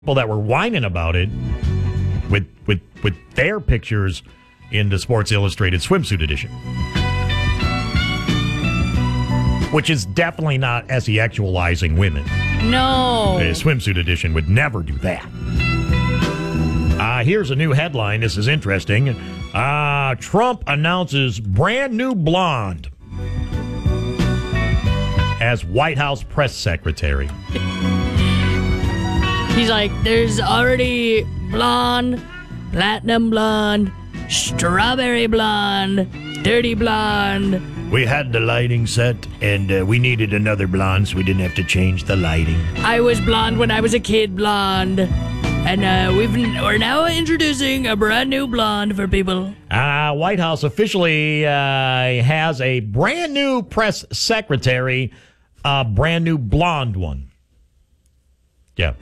people that were whining about it with their pictures in the Sports Illustrated swimsuit edition, which is definitely not sexualizing women. No. The swimsuit edition would never do that. Here's a new headline. This is interesting. Trump announces brand new blonde as White House press secretary. He's like, there's already blonde, platinum blonde, strawberry blonde, dirty blonde. We had the lighting set, and we needed another blonde, so we didn't have to change the lighting. I was blonde when I was a kid, blonde. And we're now introducing a brand new blonde for people. White House officially has a brand new press secretary, a brand new blonde one. Yeah,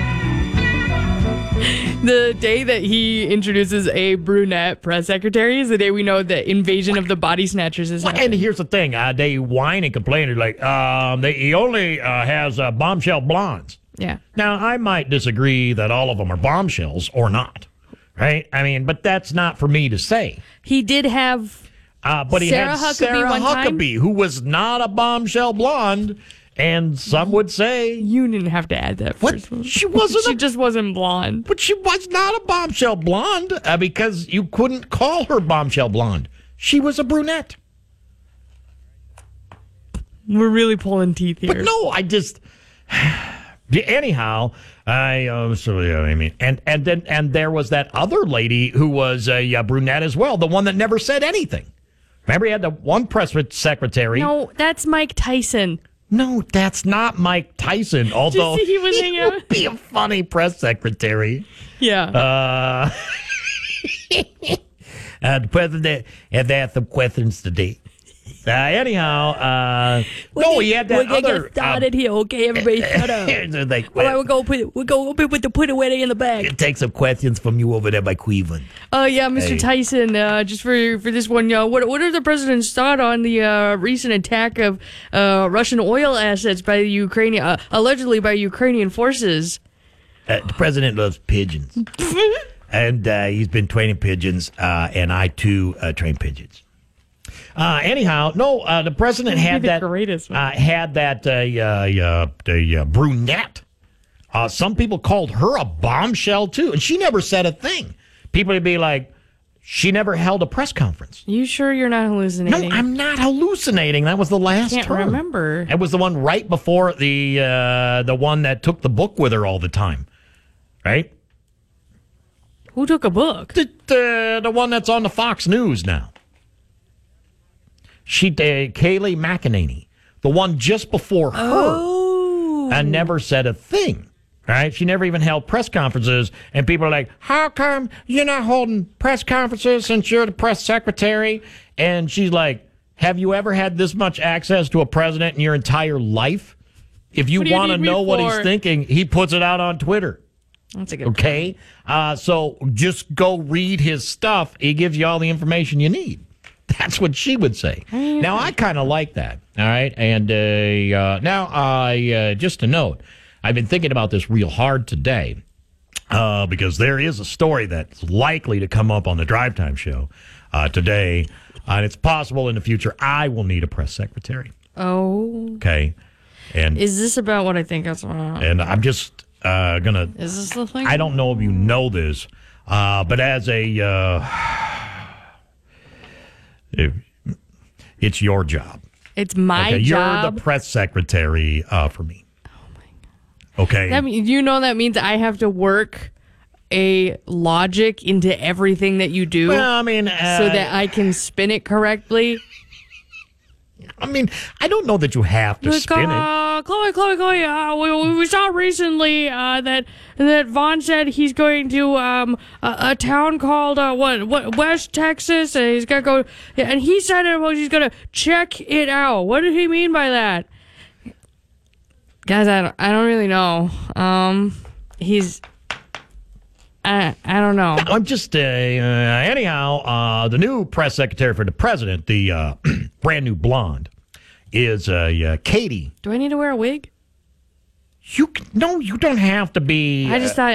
The day that he introduces a brunette press secretary is the day we know the invasion of the body snatchers is happening. And here's the thing. They whine and complain. They're like, he only has bombshell blondes. Yeah. Now, I might disagree that all of them are bombshells or not, right? I mean, but that's not for me to say. He did have but he Sarah had Huckabee Sarah one time? Huckabee, who was not a bombshell blonde, and some would say... You didn't have to add that first one. She wasn't She just wasn't blonde. But she was not a bombshell blonde because you couldn't call her bombshell blonde. She was a brunette. We're really pulling teeth here. But no, I just... Anyhow, and there was that other lady who was a brunette as well, the one that never said anything. Remember, he had the one press secretary. No, that's Mike Tyson. No, that's not Mike Tyson. Although he was he would be a funny press secretary. Yeah. The president had asked some questions today. Anyhow, no, he had that we're gonna other. get started here, okay? Everybody, shut up. Like, All right, we're gonna put the put away in the bag. Take some questions from you over there by Cleveland. Yeah, Mr. Hey. Tyson. Just for this one, what are the president's thought on the recent attack of Russian oil assets by the Ukrainian, allegedly by Ukrainian forces? The president loves pigeons, and he's been training pigeons, and I too train pigeons. Anyhow, no, the president had that brunette. Some people called her a bombshell too, and she never said a thing. People would be like, she never held a press conference. You sure you're not hallucinating? No, I'm not hallucinating. That was the last Can't term. remember. It was the one right before the one that took the book with her all the time, right? Who took a book? The one that's on the Fox News now. Kayleigh McEnany, the one just before her, and never said a thing. Right? She never even held press conferences, and people are like, "How come you're not holding press conferences since you're the press secretary?" And she's like, "Have you ever had this much access to a president in your entire life? If you want to know what he's thinking, he puts it out on Twitter." That's a good point. Okay, so just go read his stuff. He gives you all the information you need. That's what she would say. Now, I kind of like that, all right? And now, just a note, I've been thinking about this real hard today because there is a story that's likely to come up on the Drive Time show today, and it's possible in the future I will need a press secretary. Oh. Okay. And is this about what I think it's about? And I'm just going to... Is this the thing? I don't know if you know this, but as a... it's your job. It's my job. You're the press secretary for me. Oh my god. Okay. That means I have to work a logic into everything that you do. Well, I mean, so that I can spin it correctly. I mean, I don't know that you have to spin it. Chloe, we saw recently that Vaughn said he's going to a town called West Texas, and he's gonna go, and he said he's gonna check it out. What did he mean by that? Guys, I don't really know. I don't know. I'm just anyhow. The new press secretary for the president, the brand new blonde, is Katie. Do I need to wear a wig? You don't have to be. I just thought